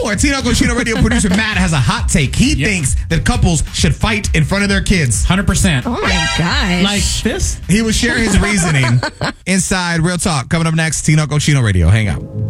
more. Tinoco Chino Radio producer Matt has a hot take. He thinks that couples should fight in front of their kids. 100%. Oh my gosh. Like this? He will share his reasoning inside Real Talk. Coming up next, Tinoco Chino Radio. Hang out.